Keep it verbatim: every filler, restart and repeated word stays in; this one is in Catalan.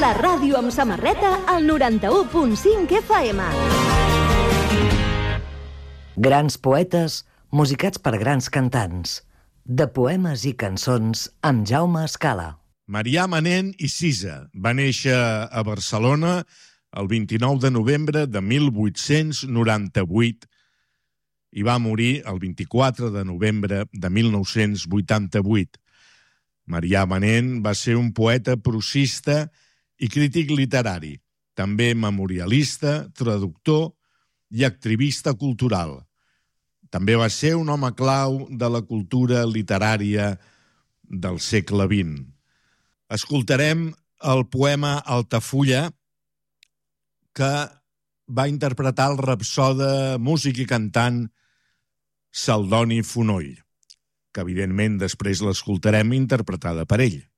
La ràdio amb samarreta al noranta-u punt cinc F M. Grans poetes musicats per grans cantants. De poemes i cançons amb Jaume Escala. Marià Manent i Cisa va néixer a Barcelona el vint-i-nou de novembre de mil vuit-cents noranta-vuit i va morir el vint-i-quatre de novembre de mil nou-cents vuitanta-vuit. Marià Manent va ser un poeta prosista i crític literari, també memorialista, traductor i activista cultural. També va ser un home clau de la cultura literària del segle vint. Escoltarem el poema Altafulla, que va interpretar el rapsode, músic i cantant Celdoni Fonoll, que evidentment després l'escoltarem interpretada per ell.